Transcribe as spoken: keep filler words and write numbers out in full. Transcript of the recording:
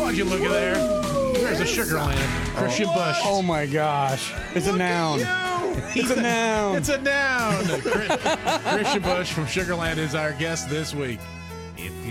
Why'd you look at there? There's a Sugarland. Christian Bush. Oh my gosh. It's a noun. It's a noun. It's a noun. Chris- Christian Bush from Sugarland is our guest this week. If